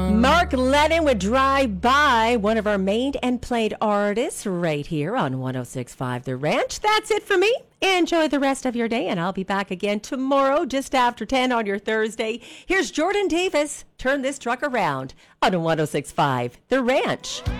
Mark Lennon would drive by, one of our made and played artists right here on 106.5 The Ranch. That's it for me. Enjoy the rest of your day, and I'll be back again tomorrow just after 10 on your Thursday. Here's Jordan Davis. Turn this truck around on 106.5 The Ranch.